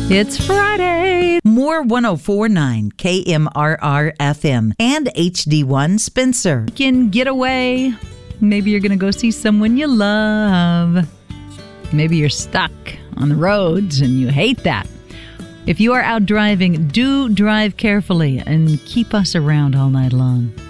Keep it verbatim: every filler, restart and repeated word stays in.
It's Friday. More one oh four point nine K M R R F M and H D one Spencer. You can get away. Maybe you're going to go see someone you love. Maybe you're stuck on the roads and you hate that. If you are out driving, do drive carefully and keep us around all night long.